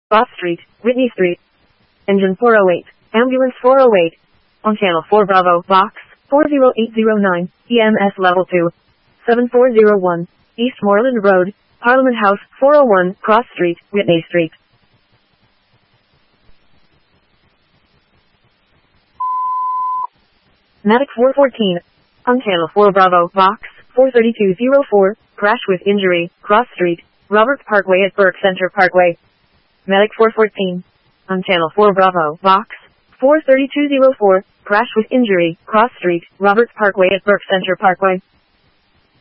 Boss Street, Whitney Street. Engine 408, Ambulance 408. On Channel 4 Bravo, Box 40809, EMS Level 2. 7401, Eastmoreland Road, Parliament House, 401, Cross Street, Whitney Street. Medic 414. On Channel 4 Bravo, Box 43204, Crash with Injury, Cross Street, Roberts Parkway at Burke Center Parkway. Medic 414. On Channel 4 Bravo, Box 43204, Crash with Injury, Cross Street, Roberts Parkway at Burke Center Parkway.